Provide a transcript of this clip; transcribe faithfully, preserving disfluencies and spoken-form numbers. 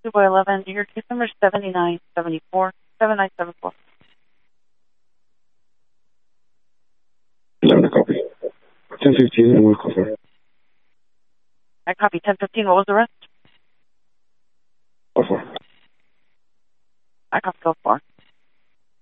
Dubai eleven, your case number seventy-nine seventy-four, seven nine seven four. eleven, copy. ten fifteen, and we'll cover. I copy ten fifteen. What was the rest? Go for. I copy go for.